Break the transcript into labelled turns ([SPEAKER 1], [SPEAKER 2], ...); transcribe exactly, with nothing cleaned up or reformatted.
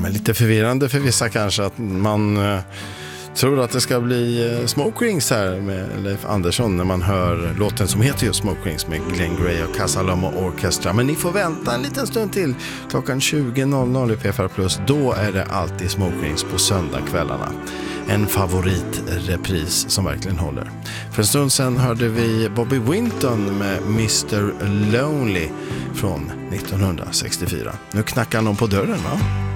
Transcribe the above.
[SPEAKER 1] men lite förvirrande för vissa kanske att man uh, tror att det ska bli uh, Smoke Rings här med Leif Andersson när man hör låten som heter just Smoke Rings med Glenn Gray och Casa Loma Orchestra. Men ni får vänta en liten stund till klockan tjugo noll noll i P F R Plus. Då är det alltid Smoke Rings på söndagskvällarna. En favoritrepris som verkligen håller. För en stund sedan hörde vi Bobby Winton med mister Lonely från nittonhundrasextiofyra. Nu knackar någon på dörren, va?